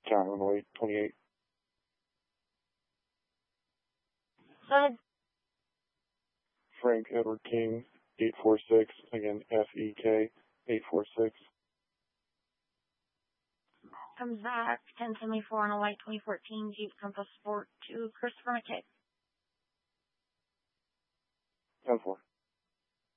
Town, Illinois, 28. Go ahead. Frank Edward King, 846. Again, FEK, 846. Comes back, 1074 on a white 2014 Jeep Compass Sport to Christopher McKay. 10-4.